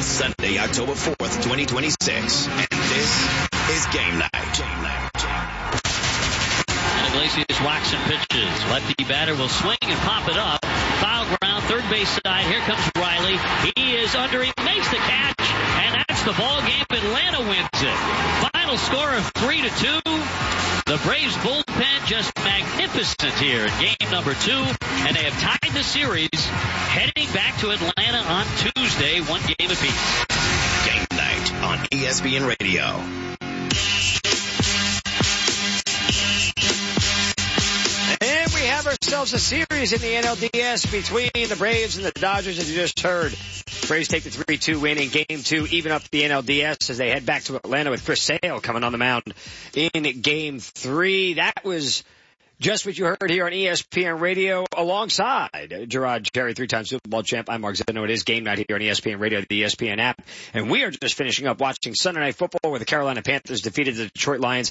Sunday, October 4th, 2026. And this is Game Night. And Iglesias walks and pitches. Lefty batter will swing and pop it up. Foul ground, third base side. Here comes Riley. He is under. He makes the catch. And that's the ball game. Atlanta wins it. Final score of 3-2. The Braves bullpen just magnificent here in game number 2. And they have tied the series heading back to Atlanta on Tuesday, 1 game apiece. Game Night on ESPN Radio. And we have ourselves a series in the NLDS between the Braves and the Dodgers, as you just heard. Braves take the 3-2 win in Game 2, even up the NLDS as they head back to Atlanta with Chris Sale coming on the mound in Game 3. That was just what you heard here on ESPN Radio alongside Gerard Cherry, 3-time Super Bowl champ. I'm Mark Zeno. It is Game Night here on ESPN Radio, the ESPN app. And we are just finishing up watching Sunday Night Football where the Carolina Panthers defeated the Detroit Lions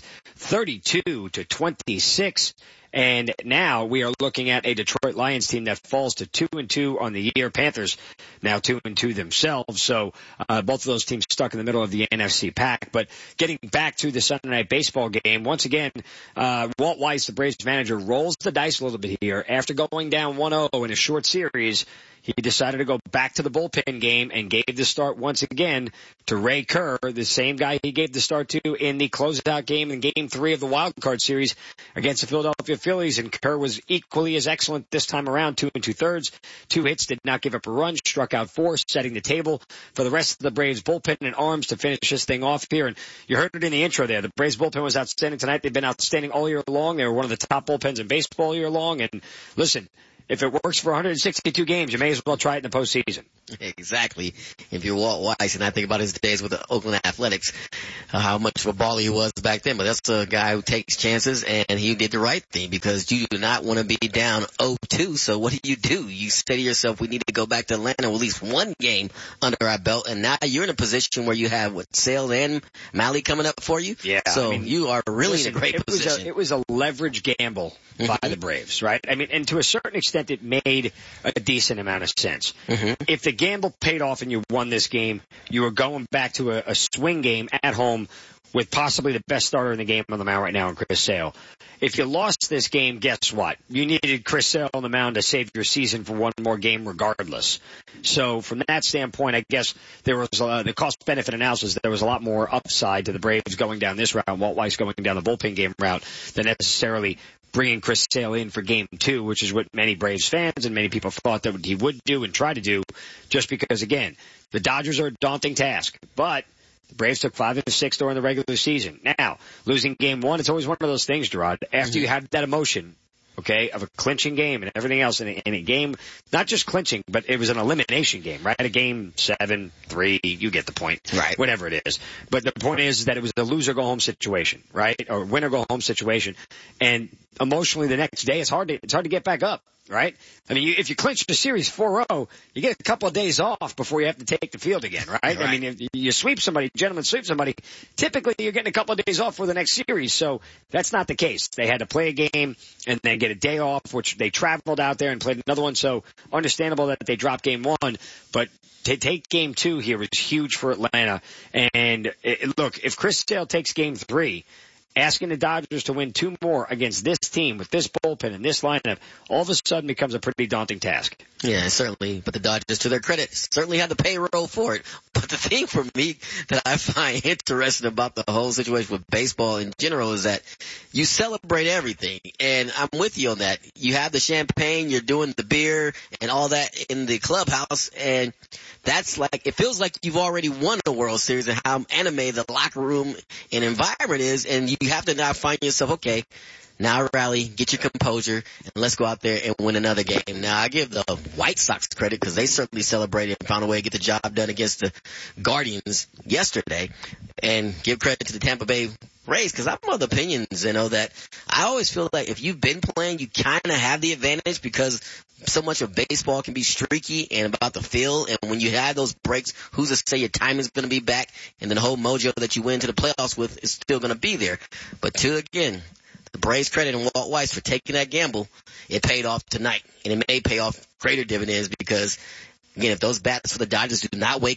32-26. And now we are looking at a Detroit Lions team that falls to 2-2 on the year. Panthers now 2-2 themselves. So both of those teams stuck in the middle of the NFC pack. But getting back to the Sunday Night Baseball game, once again, Walt Weiss, the Braves manager, rolls the dice a little bit here. After going down 1-0 in a short series, he decided to go back to the bullpen game and gave the start once again to Ray Kerr, the same guy he gave the start to in the closeout game in Game 3 of the Wild Card Series against the Philadelphia Phillies. And Kerr was equally as excellent this time around, 2 2/3, 2 hits, did not give up a run, struck out 4, setting the table for the rest of the Braves bullpen and arms to finish this thing off here. And you heard it in the intro there. The Braves bullpen was outstanding tonight. They've been outstanding all year long. They were one of the top bullpens in baseball all year long. And listen, if it works for 162 games, you may as well try it in the postseason. Exactly. If you're Walt Weiss, and I think about his days with the Oakland Athletics, how much of a baller he was back then. But that's a guy who takes chances, and he did the right thing because you do not want to be down 0-2. So what do? You say to yourself, we need to go back to Atlanta with at least one game under our belt. And now you're in a position where you have, Sale and Malley coming up for you? Yeah. So you are really in a great position. It was a leverage gamble by the Braves, right? I mean, and to a certain extent, it made a decent amount of sense. If the gamble paid off and you won this game, you were going back to a swing game at home with possibly the best starter in the game on the mound right now in Chris Sale. If you lost this game, guess what? You needed Chris Sale on the mound to save your season for one more game regardless. So from that standpoint, I guess there was the cost-benefit analysis. There was a lot more upside to the Braves going down this route, Walt Weiss going down the bullpen game route than necessarily bringing Chris Sale in for Game 2, which is what many Braves fans and many people thought that he would do and try to do, just because, again, the Dodgers are a daunting task. But the Braves took 5 of 6 during the regular season. Now, losing Game 1, it's always one of those things, Gerard. After you have that emotion, okay, of a clinching game and everything else in a game, not just clinching, but it was an elimination game, right? A game 7-3, you get the point. Right. Whatever it is. But the point is that it was a loser-go-home situation, right? Or winner-go-home situation. And emotionally the next day, it's hard to get back up. Right? I mean, if you clinch the series 4-0, you get a couple of days off before you have to take the field again, right? I mean, if you sweep somebody, gentlemen sweep somebody, typically you're getting a couple of days off for the next series. So that's not the case. They had to play a game and then get a day off, which they traveled out there and played another one. So understandable that they dropped Game 1, but to take Game 2 here was huge for Atlanta. And look, if Chris Sale takes Game 3, asking the Dodgers to win 2 more against this team with this bullpen and this lineup all of a sudden becomes a pretty daunting task. Yeah, certainly. But the Dodgers, to their credit, certainly had the payroll for it. But the thing for me that I find interesting about the whole situation with baseball in general is that you celebrate everything. And I'm with you on that. You have the champagne, you're doing the beer and all that in the clubhouse. And that's like, it feels like you've already won a World Series and how animated the locker room and environment is. And you have to now find yourself, okay, now rally, get your composure, and let's go out there and win another game. Now, I give the White Sox credit because they certainly celebrated and found a way to get the job done against the Guardians yesterday, and give credit to the Tampa Bay Rays because I'm of the opinions, that I always feel like if you've been playing, you kind of have the advantage because so much of baseball can be streaky and about the feel, and when you have those breaks, who's to say your time is going to be back, and then the whole mojo that you went into the playoffs with is still going to be there. But again, the Braves credit and Walt Weiss for taking that gamble. It paid off tonight, and it may pay off greater dividends because, again, if those bats for the Dodgers do not wake up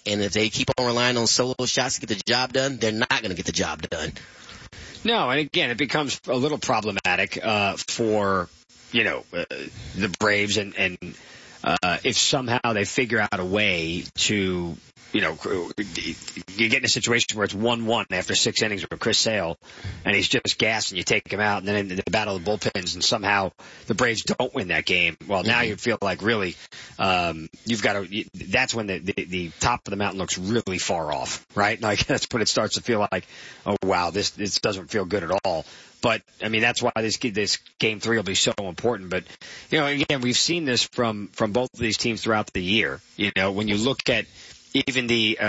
And if they keep on relying on solo shots to get the job done, they're not going to get the job done. No, and again, it becomes a little problematic for, the Braves and if somehow they figure out a way to, you get in a situation where it's 1-1 after 6 innings with Chris Sale, and he's just gassed, and you take him out, and then in the battle of the bullpens, and somehow the Braves don't win that game. Well, now you feel like really, you've got to. That's when the top of the mountain looks really far off, right? Like that's when it starts to feel like, oh wow, this doesn't feel good at all. But I mean, that's why this game 3 will be so important. But again, we've seen this from both of these teams throughout the year. When you look at even the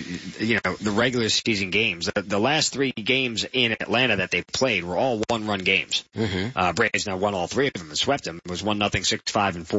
regular season games, the last 3 games in Atlanta that they played were all 1-run games. Braves now won all 3 of them and swept them. It was 1-0, 6-5, and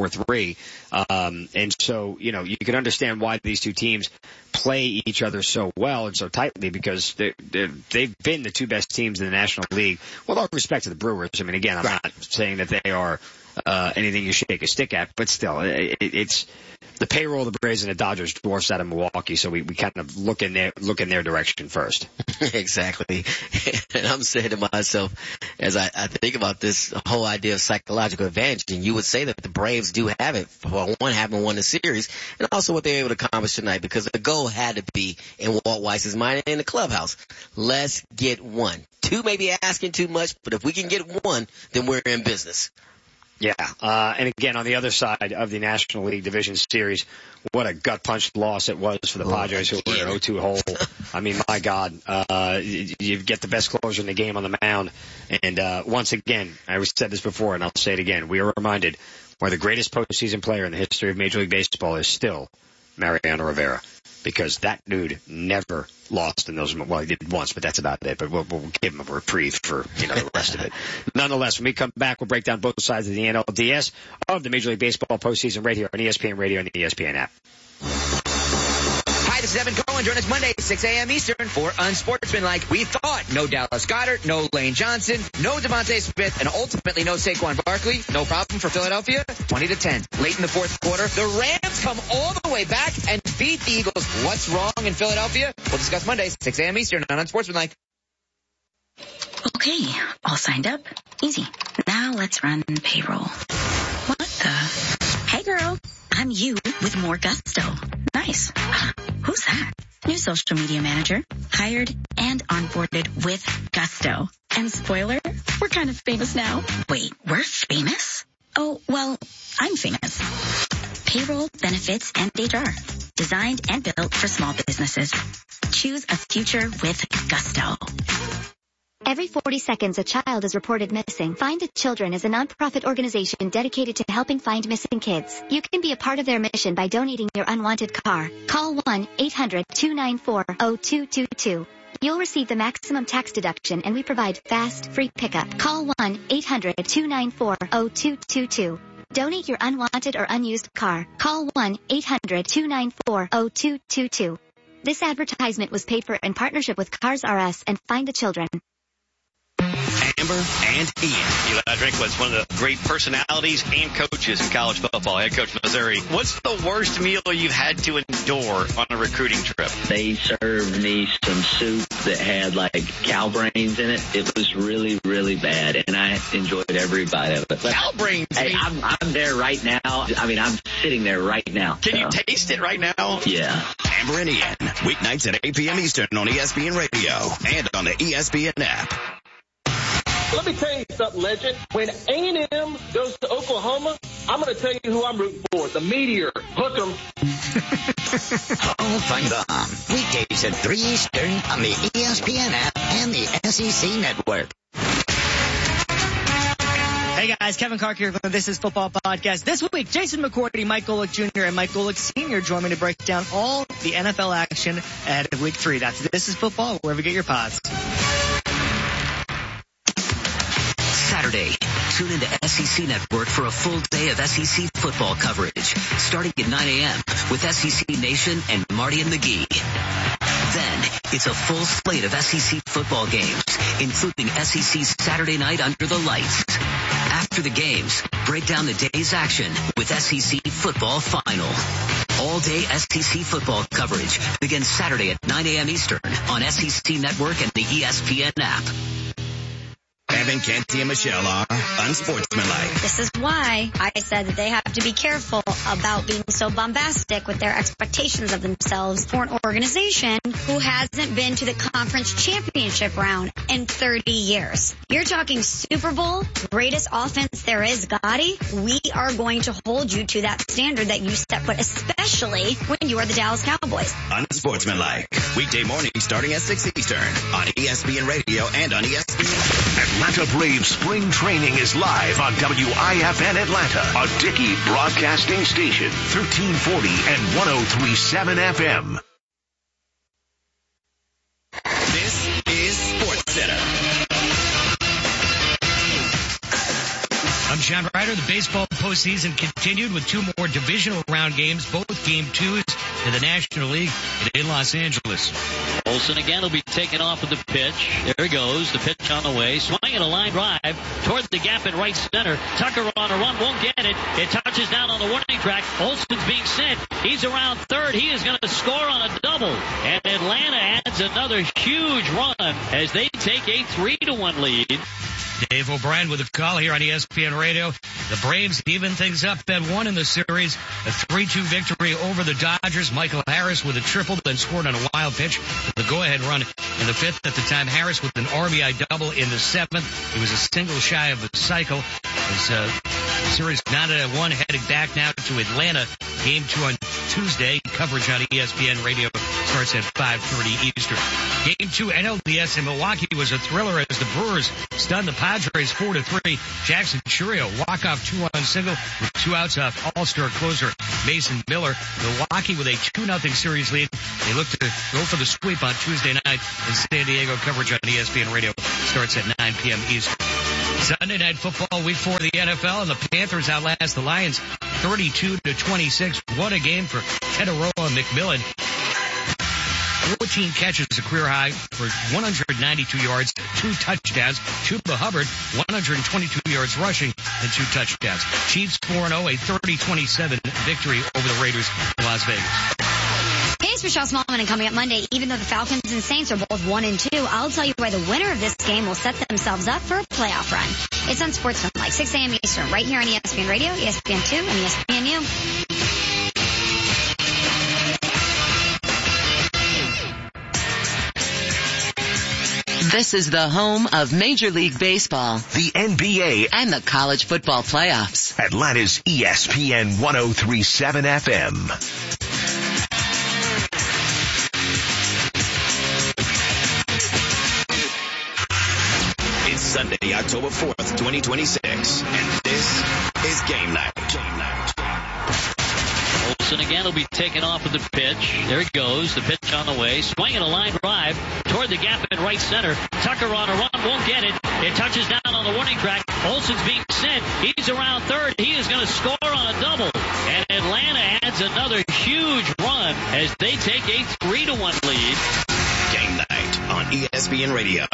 4-3. And so, you can understand why these two teams play each other so well and so tightly, because they've been the 2 best teams in the National League. With all respect to the Brewers, I mean, again, I'm not saying that they are anything you shake a stick at, but still, it's the payroll of the Braves and the Dodgers dwarfs that of Milwaukee, so we kind of look in their direction first. Exactly. And I'm saying to myself, as I think about this whole idea of psychological advantage, and you would say that the Braves do have it, for one, having won the series, and also what they were able to accomplish tonight, because the goal had to be, in Walt Weiss's mind, in the clubhouse, let's get 1. 2 may be asking too much, but if we can get 1, then we're in business. Yeah, and again, on the other side of the National League Division Series, what a gut-punch loss it was for the Padres, who were an 0-2 hole. I mean, my God, you get the best closer in the game on the mound. And once again, I said this before, and I'll say it again, we are reminded why the greatest postseason player in the history of Major League Baseball is still Mariano Rivera. Because that dude never lost in those. Well, he did once, but that's about it. But we'll give him a reprieve for the rest of it. Nonetheless, when we come back, we'll break down both sides of the NLDS of the Major League Baseball postseason right here on ESPN Radio and the ESPN app. Hi, this is Evan Cohen. Join us Monday, 6 a.m. Eastern for Unsportsmanlike. We thought no Dallas Goedert, no Lane Johnson, no Devontae Smith, and ultimately no Saquon Barkley. No problem for Philadelphia. 20-10. Late in the fourth quarter, the Rams come all the way back and beat the Eagles. What's wrong in Philadelphia? We'll discuss Monday, 6 a.m. Eastern on Unsportsmanlike. Okay, all signed up. Easy. Now let's run payroll. What the? Hey girl, I'm you with more gusto. Nice. Who's that? New social media manager. Hired and onboarded with gusto. And spoiler, we're kind of famous now. Wait, we're famous? Oh, well, I'm famous. Payroll, benefits, and HR. Designed and built for small businesses. Choose a future with gusto. Every 40 seconds, a child is reported missing. Find a Children is a nonprofit organization dedicated to helping find missing kids. You can be a part of their mission by donating your unwanted car. Call 1-800-294-0222. You'll receive the maximum tax deduction, and we provide fast, free pickup. Call 1-800-294-0222. Donate your unwanted or unused car. Call 1-800-294-0222. This advertisement was paid for in partnership with Cars R Us and Find the Children. Amber and Ian. Eli Drinkwitz, one of the great personalities and coaches in college football, head coach of Missouri. What's the worst meal you've had to endure on a recruiting trip? They served me some soup that had like cow brains in it. It was really, really bad, and I enjoyed every bite of it. Cow brains? Hey, I'm there right now. I mean, I'm sitting there right now. Can you taste it right now? Yeah. Amber and Ian, weeknights at 8 p.m. Eastern on ESPN Radio and on the ESPN app. Let me tell you something, Legend. When A&M goes to Oklahoma, I'm going to tell you who I'm rooting for. The Meteor. Hook 'em. All Fight On. Weekdays at 3 Eastern on the ESPN app and the SEC Network. Hey guys, Kevin Clark here from the This Is Football podcast. This week, Jason McCourty, Mike Golick Jr., and Mike Golick Sr. join me to break down all the NFL action ahead of Week 3. That's This Is Football, wherever you get your pods. Saturday, tune into SEC Network for a full day of SEC football coverage, starting at 9 a.m. with SEC Nation and Marty and McGee. Then, it's a full slate of SEC football games, including SEC's Saturday Night Under the Lights. After the games, break down the day's action with SEC Football Final. All all-day SEC football coverage begins Saturday at 9 a.m. Eastern on SEC Network and the ESPN app. Evan, Canty, and Michelle are unsportsmanlike. This is why I said that they have to be careful about being so bombastic with their expectations of themselves for an organization who hasn't been to the conference championship round in 30 years. You're talking Super Bowl, greatest offense there is, Gotti. We are going to hold you to that standard that you set, but especially when you are the Dallas Cowboys. Unsportsmanlike. Weekday morning starting at 6 Eastern on ESPN Radio and on ESPN. Atlanta Braves spring training is live on WIFN Atlanta, a Dickey broadcasting station, 1340 and 103.7 FM. This is Sports Center. I'm John Ryder. The baseball postseason continued with two more divisional round games, both game twos in the National League in Los Angeles. Olsen again will be taken off with the pitch. There he goes. The pitch on the way. Swinging a line drive toward the gap in right center. Tucker on a run. Won't get it. It touches down on the warning track. Olsen's being sent. He's around third. He is going to score on a double. And Atlanta adds another huge run as they take a 3-1 lead. Dave O'Brien with a call here on ESPN Radio. The Braves even things up at one in the series. A 3-2 victory over the Dodgers. Michael Harris with a triple, then scored on a wild pitch. The go-ahead run in the fifth. At the time, Harris with an RBI double in the seventh. He was a single shy of a cycle. His series not at one, heading back now to Atlanta. Game 2 on Tuesday. Coverage on ESPN Radio starts at 5:30 Eastern. Game 2 NLDS in Milwaukee was a thriller as the Brewers stunned the Padres 4-3. Jackson Churio walk-off 2-run single with 2 outs off all-star closer Mason Miller. Milwaukee with a 2-0 series lead. They look to go for the sweep on Tuesday night in San Diego. Coverage on ESPN Radio starts at 9 p.m. Eastern. Sunday Night Football, Week 4 of the NFL, and the Panthers outlast the Lions 32-26. What a game for Tetaroa McMillan. 14 catches, a career high for 192 yards, 2 touchdowns. Chuba Hubbard, 122 yards rushing and 2 touchdowns. Chiefs 4-0, a 30-27 victory over the Raiders in Las Vegas. Hey, it's Michelle Smallman, and coming up Monday, even though the Falcons and Saints are both 1-2, I'll tell you why the winner of this game will set themselves up for a playoff run. It's on Sportsmanlike, 6 a.m. Eastern, right here on ESPN Radio, ESPN2, and ESPNU. This is the home of Major League Baseball, the NBA, and the college football playoffs. Atlanta's ESPN 103.7 FM. It's Sunday, October 4th, 2026, and this is Game Night. Olsen again will be taken off with the pitch. There he goes. The pitch on the way. Swinging a line drive toward the gap in right center. Tucker on a run. Won't get it. It touches down on the warning track. Olsen's being sent. He's around third. He is going to score on a double. And Atlanta adds another huge run as they take a 3-1 lead. Game Night on ESPN Radio.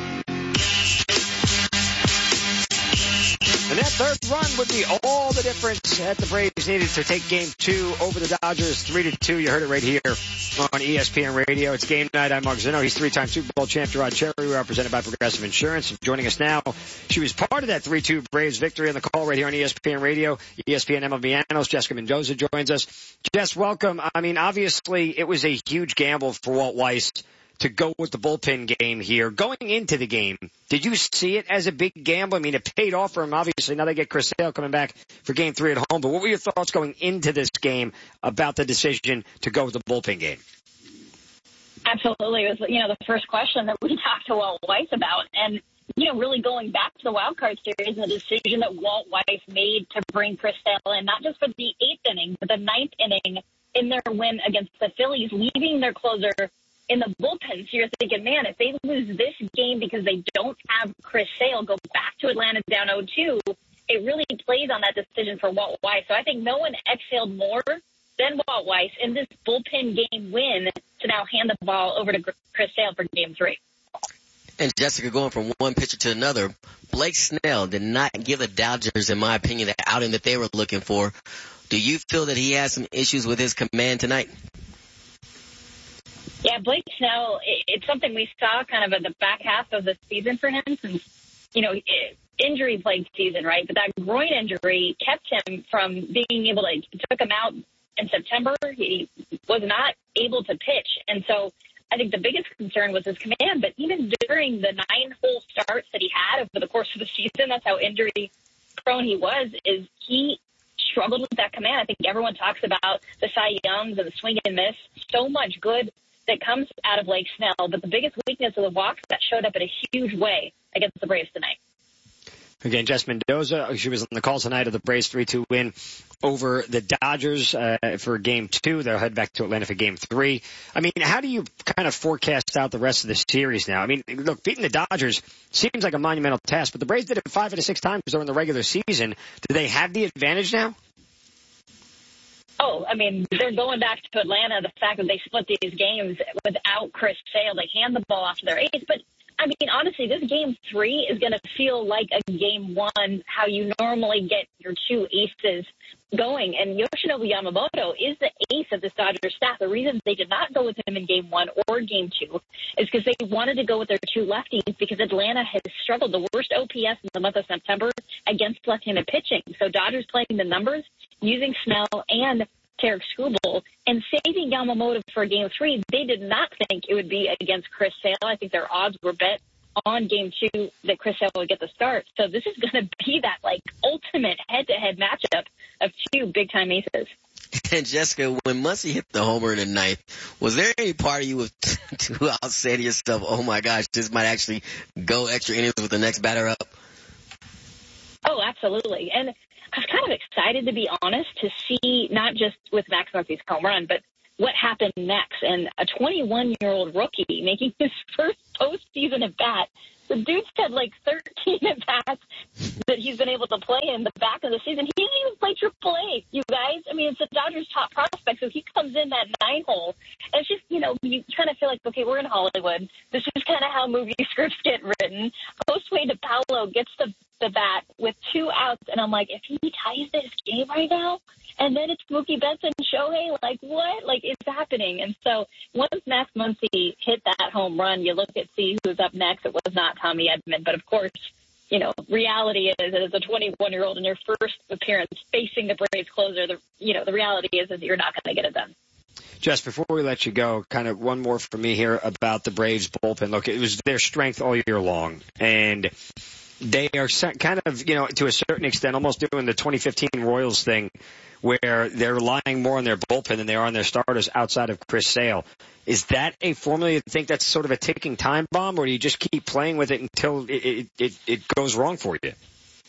And that third run would be all the difference that the Braves needed to take Game 2 over the Dodgers 3-2. You heard it right here on ESPN Radio. It's Game Night. I'm Mark Zinno. He's 3-time Super Bowl champ Gerard Cherry, represented by Progressive Insurance. Joining us now, she was part of that 3-2 Braves victory on the call right here on ESPN Radio. ESPN MLB analyst Jessica Mendoza joins us. Jess, welcome. I mean, obviously, it was a huge gamble for Walt Weiss to go with the bullpen game here. Going into the game, did you see it as a big gamble? I mean, it paid off for him. Obviously, now they get Chris Sale coming back for Game 3 at home. But what were your thoughts going into this game about the decision to go with the bullpen game? Absolutely. It was, the first question that we talked to Walt Weiss about. And, really going back to the wild card series and the decision that Walt Weiss made to bring Chris Sale in, not just for the 8th inning, but the 9th inning in their win against the Phillies, leaving their closer in the bullpen. So you're thinking, man, if they lose this game because they don't have Chris Sale, go back to Atlanta down 0-2, it really plays on that decision for Walt Weiss. So I think no one exhaled more than Walt Weiss in this bullpen game win to now hand the ball over to Chris Sale for Game 3. And Jessica, going from one pitcher to another, Blake Snell did not give the Dodgers, in my opinion, the outing that they were looking for. Do you feel that he has some issues with his command tonight? Yeah, Blake Snell, it's something we saw kind of at the back half of the season for him since, injury-plagued season, right? But that groin injury kept him from being able to, took him out in September. He was not able to pitch. And so I think the biggest concern was his command. But even during the 9-hole starts that he had over the course of the season, that's how injury-prone he was, is he struggled with that command. I think everyone talks about the Cy Youngs and the swing and miss. So much good that comes out of Blake Snell, but the biggest weakness of the walks that showed up in a huge way against the Braves tonight. Again, Jess Mendoza, she was on the call tonight of the Braves 3-2 win over the Dodgers for Game 2. They'll head back to Atlanta for Game 3. I mean, how do you kind of forecast out the rest of the series now? I mean, look, beating the Dodgers seems like a monumental task, but the Braves did it 5 out of 6 times during the regular season. Do they have the advantage now? Oh, I mean, they're going back to Atlanta. The fact that they split these games without Chris Sale, they hand the ball off to their ace. But, I mean, honestly, this Game 3 is going to feel like a Game 1, how you normally get your two aces going. And Yoshinobu Yamamoto is the ace of this Dodgers staff. The reason they did not go with him in Game 1 or Game 2 is because they wanted to go with their two lefties because Atlanta has struggled. The worst OPS in the month of September against left-handed pitching. So Dodgers playing the numbers, using Snell and Tarek Skubal, and saving Yamamoto for Game 3. They did not think it would be against Chris Sale. I think their odds were bet on Game 2 that Chris Sale would get the start. So this is going to be that, ultimate head-to-head matchup of two big-time aces. And Jessica, when Muncy hit the homer in the ninth, was there any part of you to say to yourself, oh my gosh, this might actually go extra innings with the next batter up? Oh, absolutely. And I was kind of excited, to be honest, to see not just with Max Muncy's home run, but what happened next. And a 21-year-old rookie making his first postseason at bat. The dude's had 13 at-bats that he's been able to play in the back of the season. He didn't even play AAA, you guys. I mean, it's the Dodgers' top prospect, so he comes in that 9-hole. And it's just, you kind of feel like, okay, we're in Hollywood. This is kind of how movie scripts get written. Josue DePaulo gets the bat with 2 outs, and I'm like, if he ties this game right now, and then it's Mookie Betts and Shohei, what? It's happening. And so once Max Muncy hit that home run, you look at see who's up next. It was not Tommy Edman, but of course, reality is that as a 21-year-old in your first appearance facing the Braves closer, the reality is that you're not going to get it done. Jess, before we let you go, kind of one more for me here about the Braves bullpen. Look, it was their strength all year long, and they are kind of, to a certain extent, almost doing the 2015 Royals thing where they're relying more on their bullpen than they are on their starters outside of Chris Sale. Is that a formula you think that's sort of a ticking time bomb, or do you just keep playing with it until it goes wrong for you?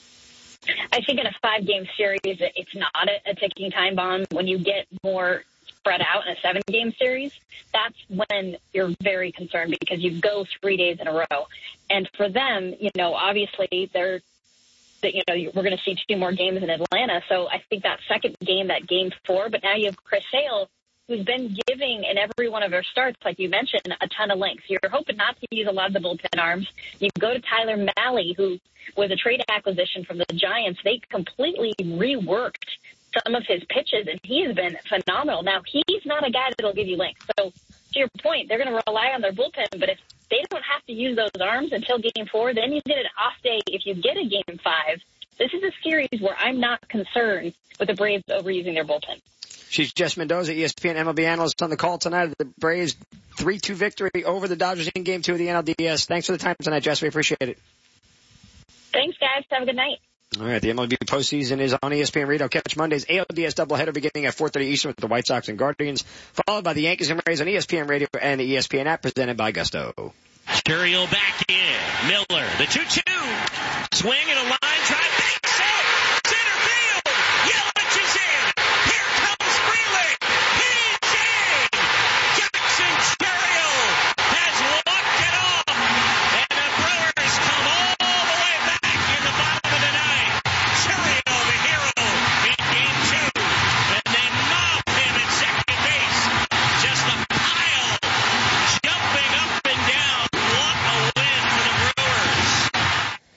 I think in a 5-game series, it's not a ticking time bomb. When you get more spread out in a 7-game series, that's when you're very concerned because you go 3 days in a row. And for them, obviously we're going to see 2 more games in Atlanta. So I think that second game, that Game 4, but now you have Chris Sale, who's been giving in every one of their starts, like you mentioned, a ton of length. You're hoping not to use a lot of the bullpen arms. You go to Tyler Mahle, who was a trade acquisition from the Giants. They completely reworked some of his pitches, and he's been phenomenal. Now, he's not a guy that'll give you length. So to your point, they're going to rely on their bullpen, but if they don't have to use those arms until Game 4, then you get an off day if you get a Game 5. This is a series where I'm not concerned with the Braves overusing their bullpen. She's Jess Mendoza, ESPN MLB analyst on the call tonight. The Braves 3-2 victory over the Dodgers in Game 2 of the NLDS. Thanks for the time tonight, Jess. We appreciate it. Thanks, guys. Have a good night. All right, the MLB postseason is on ESPN Radio. Catch Monday's ALDS doubleheader beginning at 4:30 Eastern with the White Sox and Guardians, followed by the Yankees and Rays on ESPN Radio and the ESPN app presented by Gusto. Churiel back in. Miller, the 2-2. Swing and a line drive. Big set. Center field. Yelich is in. Here comes Freeling. He's in. Jackson Churiel has walked it off. And the Brewers come all the way back in the bottom of the ninth. Churiel, the hero, in Game 2. And they mop him at second base. Just a pile. Jumping up and down. What a win for the Brewers.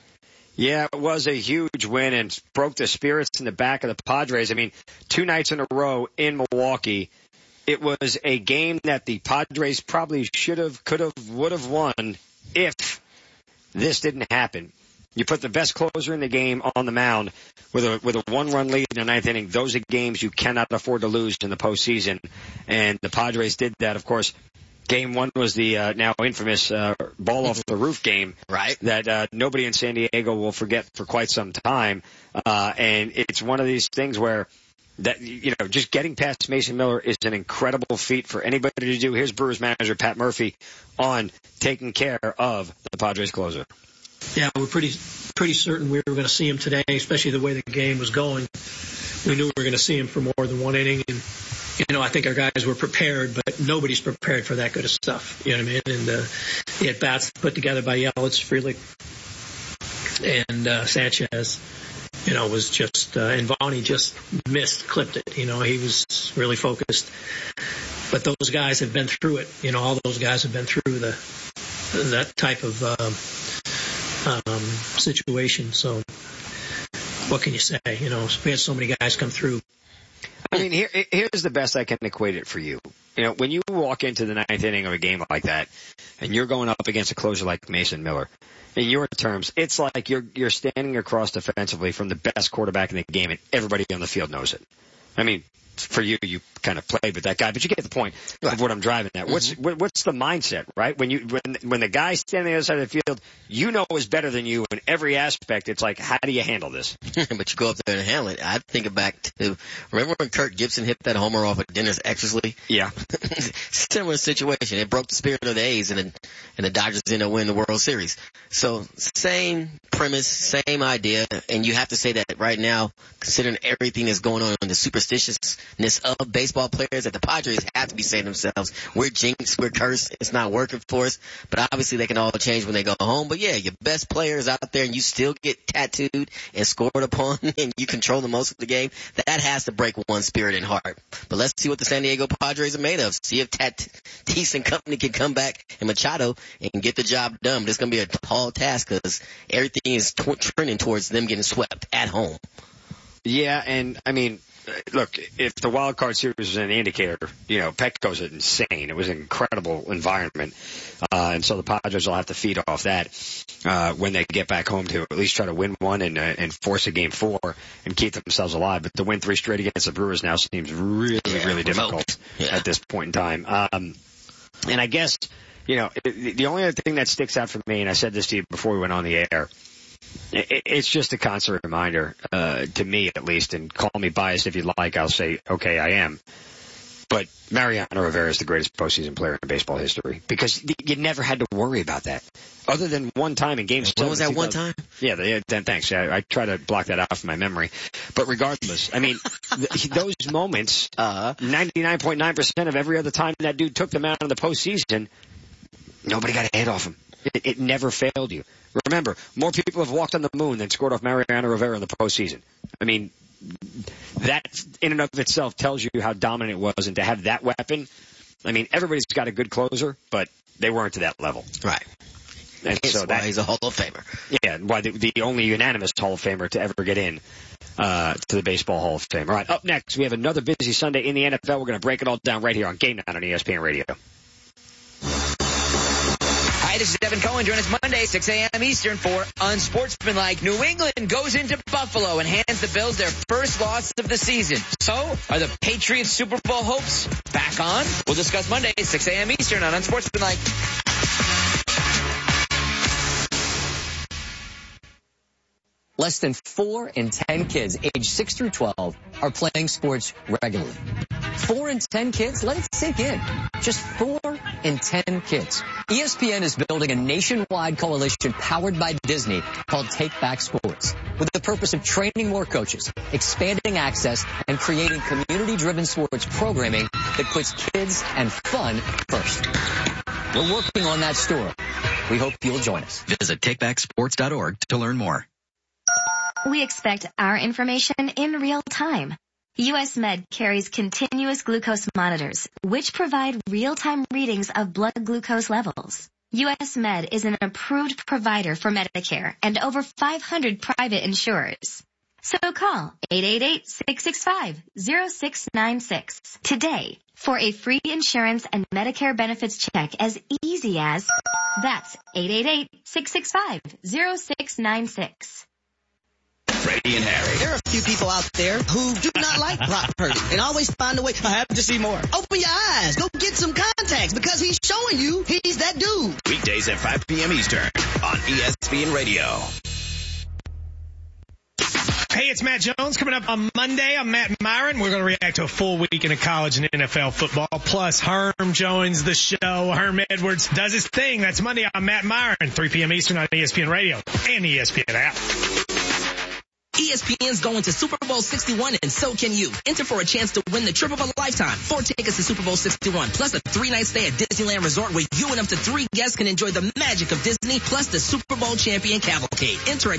Yeah, it was a huge win and broke the spirits in the back of the Padres. I mean, 2 nights in a row in Milwaukee. It was a game that the Padres probably should have, could have, would have won if this didn't happen. You put the best closer in the game on the mound with a 1-run lead in the ninth inning. Those are games you cannot afford to lose in the postseason. And the Padres did that, of course. Game 1 was the now infamous ball off the roof game, right? That nobody in San Diego will forget for quite some time. And it's one of these things where that just getting past Mason Miller is an incredible feat for anybody to do. Here's Brewers manager Pat Murphy on taking care of the Padres closer. Yeah, we're pretty certain we were going to see him today, especially the way the game was going. We knew we were going to see him for more than one inning, and I think our guys were prepared, but nobody's prepared for that good of stuff. You know what I mean? And the at-bats put together by Yelich, Frelick, and Sanchez, was just and Vonnie just clipped it. He was really focused. But those guys have been through it. All those guys have been through that type of situation. So what can you say? We had so many guys come through. I mean, here's the best I can equate it for you. When you walk into the ninth inning of a game like that, and you're going up against a closer like Mason Miller, in your terms, it's like you're standing across defensively from the best quarterback in the game, and everybody on the field knows it. I mean, for you kind of played with that guy, but you get the point of what I'm driving at. What's the mindset, right? When the guy standing on the other side of the field, is better than you in every aspect. It's like, how do you handle this? But you go up there and handle it. I think back to, remember when Kirk Gibson hit that homer off of Dennis Eckersley? Yeah. Similar situation. It broke the spirit of the A's, and the Dodgers ended up winning the World Series. So same premise, same idea, and you have to say that right now, considering everything that's going on in the superstitiousness of baseball players, that the Padres have to be saying to themselves, we're jinxed, we're cursed, it's not working for us. But obviously they can all change when they go home. But yeah, your best players out there and you still get tattooed and scored upon and you control the most of the game, that has to break one's spirit and heart. But let's see what the San Diego Padres are made of. See if Tatis and company can come back and Machado and get the job done. But it's going to be a tall task because everything is trending towards them getting swept at home. Yeah, and I mean, look, if the wild card series was an indicator, Petco's insane. It was an incredible environment. And so the Padres will have to feed off that, when they get back home to at least try to win one and force a game 4 and keep themselves alive. But to win 3 straight against the Brewers now seems really, really difficult at this point in time. And I guess, the only other thing that sticks out for me, and I said this to you before we went on the air, it's just a constant reminder, to me at least, and call me biased if you like, I'll say, okay, I am. But Mariano Rivera is the greatest postseason player in baseball history because you never had to worry about that. Other than one time in Game 7. When was that one time? Yeah, thanks. I try to block that out from my memory. But regardless, I mean, those moments, 99.9% of every other time that dude took them out in the postseason, nobody got a hit off him. It never failed you. Remember, more people have walked on the moon than scored off Mariano Rivera in the postseason. I mean, that in and of itself tells you how dominant it was, and to have that weapon, I mean, everybody's got a good closer, but they weren't to that level. Right. And so why he's a Hall of Famer. Yeah, why the only unanimous Hall of Famer to ever get in to the Baseball Hall of Fame. All right, up next, we have another busy Sunday in the NFL. We're going to break it all down right here on Game Night on ESPN Radio. Hi, this is Evan Cohen. Join us Monday, 6 a.m. Eastern for Unsportsmanlike. New England goes into Buffalo and hands the Bills their first loss of the season. So, are the Patriots Super Bowl hopes back on? We'll discuss Monday, 6 a.m. Eastern on Unsportsmanlike. Less than 4 in 10 kids aged 6 through 12 are playing sports regularly. 4 in 10 kids? Let it sink in. Just 4 in 10 kids. ESPN is building a nationwide coalition powered by Disney called Take Back Sports, with the purpose of training more coaches, expanding access, and creating community-driven sports programming that puts kids and fun first. We're working on that story. We hope you'll join us. Visit takebacksports.org to learn more. We expect our information in real time. US Med carries continuous glucose monitors, which provide real-time readings of blood glucose levels. US Med is an approved provider for Medicare and over 500 private insurers. So call 888-665-0696 today for a free insurance and Medicare benefits check as easy as, that's 888-665-0696. Freddie and Harry. There are a few people out there who do not like Brock Purdy and always find a way. I have to see more. Open your eyes. Go get some contacts because he's showing you he's that dude. Weekdays at 5 p.m. Eastern on ESPN Radio. Hey, it's Matt Jones coming up on Monday. I'm Matt Myron. We're going to react to a full weekend of college and NFL football. Plus, Herm joins the show. Herm Edwards does his thing. That's Monday on Matt Myron, 3 p.m. Eastern on ESPN Radio and the ESPN app. ESPN's going to Super Bowl 61 and so can you. Enter for a chance to win the trip of a lifetime. 4 tickets to Super Bowl 61 plus a 3-night stay at Disneyland Resort where you and up to 3 guests can enjoy the magic of Disney plus the Super Bowl champion cavalcade. Enter at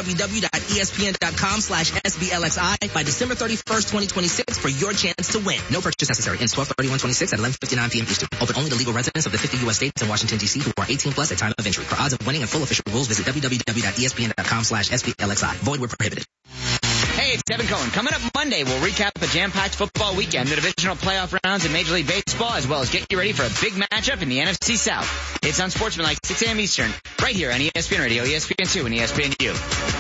www.espn.com/SBLXI by December 31st, 2026 for your chance to win. No purchase necessary. Ends 12/31/26 at 11:59 p.m. Eastern. Open only to legal residents of the 50 U.S. states and Washington, D.C. who are 18 plus at time of entry. For odds of winning and full official rules, visit www.espn.com/SBLXI. Void where prohibited. Hey, it's Devin Cohen. Coming up Monday, we'll recap a jam-packed football weekend, the divisional playoff rounds in Major League Baseball, as well as get you ready for a big matchup in the NFC South. It's Unsportsmanlike, 6 a.m. Eastern, right here on ESPN Radio, ESPN2, and ESPNU.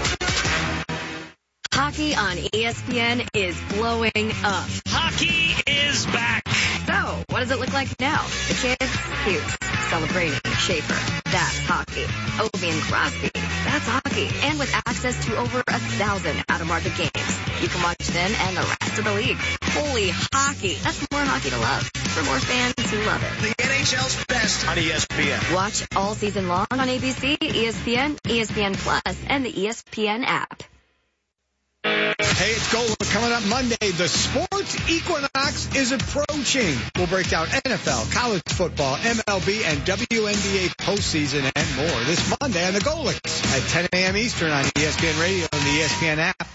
Hockey on ESPN is blowing up. Hockey is back. So, what does it look like now? The kids? Hughes, celebrating Schaefer. That's hockey. Ovi and Crosby. That's hockey. And with access to over 1,000 out-of-market games, you can watch them and the rest of the league. Holy hockey. That's more hockey to love. For more fans who love it. The NHL's best on ESPN. Watch all season long on ABC, ESPN, ESPN Plus, and the ESPN app. Hey, it's Gola coming up Monday. The sports equinox is approaching. We'll break down NFL, college football, MLB, and WNBA postseason and more this Monday on the Golix at 10 a.m. Eastern on ESPN Radio and the ESPN app.